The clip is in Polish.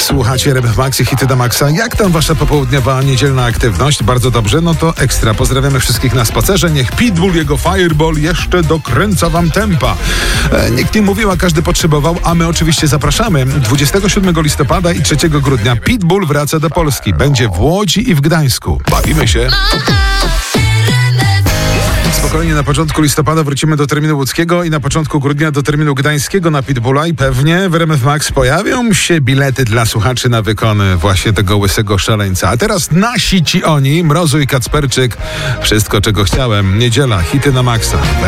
Słuchacie RMF Max i Hity na Maxa. Jak tam wasza popołudniowa, niedzielna aktywność? Bardzo dobrze, no to ekstra. Pozdrawiamy wszystkich na spacerze. Niech Pitbull, jego Fireball jeszcze dokręca wam tempa. Nikt nie mówił, a każdy potrzebował, a my oczywiście zapraszamy. 27 listopada i 3 grudnia Pitbull wraca do Polski. Będzie w Łodzi i w Gdańsku. Bawimy się. Spokojnie, na początku listopada wrócimy do terminu łódzkiego i na początku grudnia do terminu gdańskiego na Pitbulla i pewnie w RMF Max pojawią się bilety dla słuchaczy na wykony właśnie tego łysego szaleńca. A teraz nasi ci oni, Mrozu i Kacperczyk. Wszystko, czego chciałem. Niedziela, Hity na Maxa.